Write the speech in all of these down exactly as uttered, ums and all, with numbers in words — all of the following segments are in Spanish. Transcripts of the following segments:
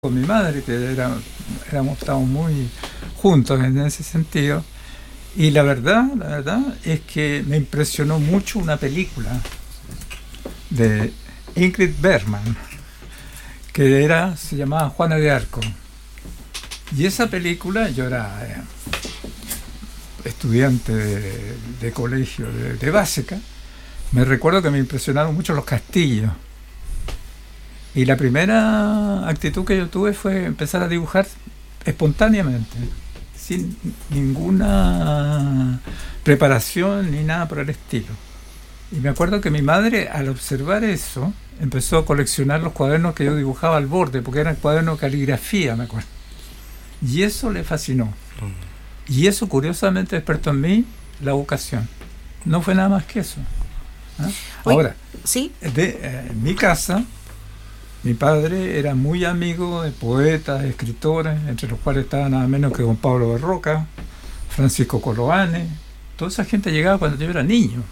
con mi madre, que era, éramos, estábamos muy juntos en ese sentido. Y la verdad, la verdad es que me impresionó mucho una película de Ingrid Bergman, que era, se llamaba Juana de Arco. Y esa película, yo era eh, estudiante de, de colegio, de, de básica, me recuerdo que me impresionaron mucho los castillos. Y la primera actitud que yo tuve fue empezar a dibujar espontáneamente, sin ninguna preparación ni nada por el estilo. Y me acuerdo que mi madre, al observar eso, empezó a coleccionar los cuadernos que yo dibujaba al borde, porque eran cuadernos de caligrafía, me acuerdo. Y eso le fascinó. Y eso, curiosamente, despertó en mí la vocación. No fue nada más que eso. ¿Ah? Ahora, ¿sí? de, eh, en mi casa, mi padre era muy amigo de poetas, de escritores, entre los cuales estaba nada menos que don Pablo Berroca, Francisco Coloane. Toda esa gente llegaba cuando yo era niño.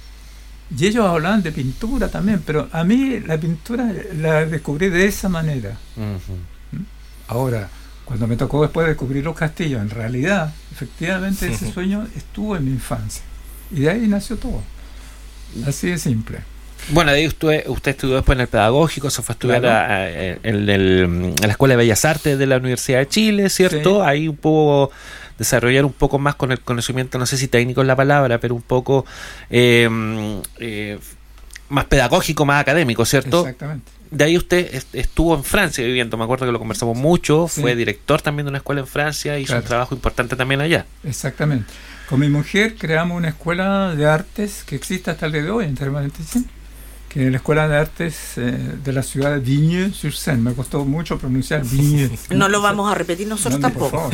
Y ellos hablaban de pintura también, pero a mí la pintura la descubrí de esa manera. Uh-huh. Ahora, cuando me tocó después descubrir los castillos, en realidad, efectivamente, ese uh-huh. sueño estuvo en mi infancia. Y de ahí nació todo. Así de simple. Bueno, de ahí usted, usted estudió después en el pedagógico, se fue a estudiar claro. a, a, en, el, en la Escuela de Bellas Artes de la Universidad de Chile, ¿cierto? Sí. Ahí un poco desarrollar un poco más con el conocimiento, no sé si técnico es la palabra, pero un poco eh, eh, más pedagógico, más académico, ¿cierto? Exactamente. De ahí usted est- estuvo en Francia viviendo, me acuerdo que lo conversamos mucho, sí. fue director también de una escuela en Francia, hizo claro. un trabajo importante también allá. Exactamente. Con mi mujer creamos una escuela de artes que existe hasta el día de hoy, entre paréntesis, que es la Escuela de Artes eh, de la ciudad de Vigneux-sur-Seine. Me costó mucho pronunciar Vigneux. No lo vamos a repetir nosotros no, tampoco.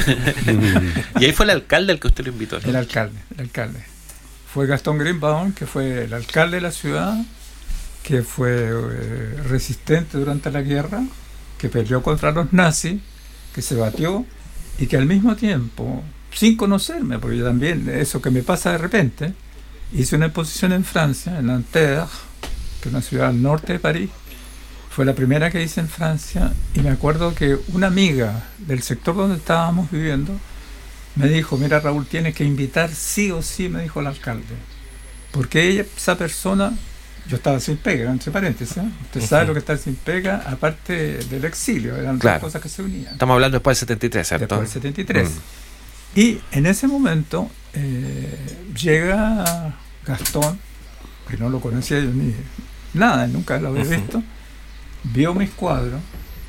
Y ahí fue el alcalde al que usted lo invitó, ¿no? El alcalde, el alcalde. Fue Gastón Greenbaum, que fue el alcalde de la ciudad, que fue eh, resistente durante la guerra, que peleó contra los nazis, que se batió y que al mismo tiempo, sin conocerme, porque yo también, eso que me pasa de repente, hice una exposición en Francia, en Nanterre, que es una ciudad al norte de París. Fue la primera que hice en Francia y me acuerdo que una amiga del sector donde estábamos viviendo me dijo, mira Raúl, tienes que invitar sí o sí, me dijo el alcalde, porque ella, esa persona, yo estaba sin pega, entre paréntesis, ¿eh? Usted uh-huh. sabe lo que está sin pega, aparte del exilio, eran claro. dos cosas que se unían. Estamos hablando después del setenta y tres, ¿cierto? Después del setenta y tres. Mm. Y en ese momento eh, llega Gastón, que no lo conocía yo ni nada, nunca lo había uh-huh. visto, vio mis cuadros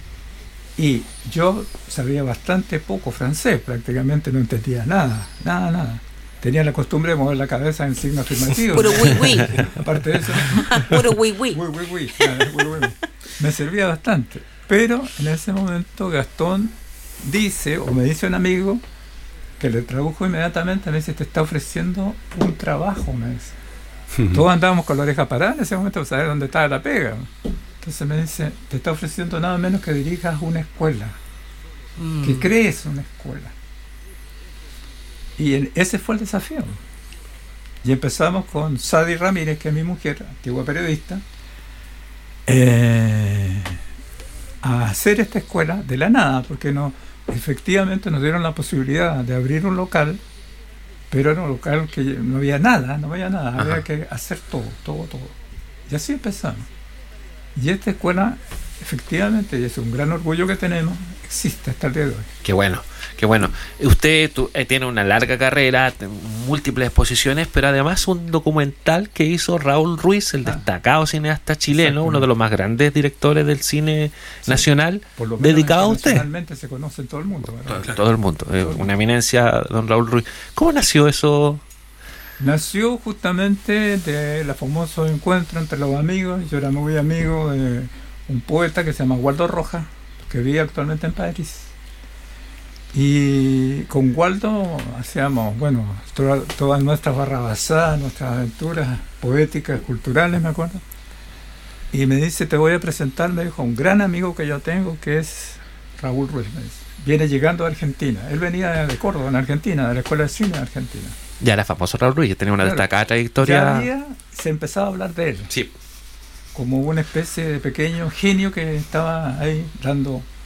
y yo sabía bastante poco francés, prácticamente no entendía nada, nada, nada. Tenía la costumbre de mover la cabeza en signo afirmativo. Puro oui, oui. Aparte de eso, puro oui, oui. Oui, oui, oui. Nada, oui, oui. Me servía bastante. Pero en ese momento Gastón dice, o me dice un amigo, que le tradujo inmediatamente, me dice, te está ofreciendo un trabajo, me dice. Todos andábamos con la oreja parada en ese momento para saber dónde estaba la pega. Entonces me dice, te está ofreciendo nada menos que dirijas una escuela, mm. que crees una escuela. Y el, ese fue el desafío. Y empezamos con Sadi Ramírez, que es mi mujer, antigua periodista, eh, a hacer esta escuela de la nada, porque no, efectivamente nos dieron la posibilidad de abrir un local, pero era un local que no había nada, no había nada, Ajá. había que hacer todo, todo, todo. Y así empezamos. Y esta escuela, efectivamente, y es un gran orgullo que tenemos, existe hasta el día de hoy. Qué bueno, qué bueno. Usted tú, eh, tiene una larga carrera, múltiples exposiciones, pero además un documental que hizo Raúl Ruiz, el ah. destacado cineasta chileno, uno de los más grandes directores del cine sí. nacional, por lo menos dedicado a usted. Nacionalmente se conoce en todo el mundo. Todo, claro. todo el mundo, todo eh, el mundo. Una eminencia, don Raúl Ruiz. ¿Cómo nació eso? Nació justamente de la famoso encuentro entre los amigos. Yo era muy amigo de un poeta que se llama Waldo Rojas, que vive actualmente en París. Y con Waldo hacíamos, bueno, to- todas nuestras barrabasadas, nuestras aventuras poéticas, culturales, me acuerdo. Y me dice, te voy a presentar, me dijo, un gran amigo que yo tengo, que es Raúl Ruiz, me dice. Viene llegando a Argentina. Él venía de Córdoba, en Argentina, de la Escuela de Cine de Argentina. Ya era famoso Raúl Ruiz, tenía una claro, destacada trayectoria. Ya había, se empezaba a hablar de él. Sí. Como una especie de pequeño genio que estaba ahí dando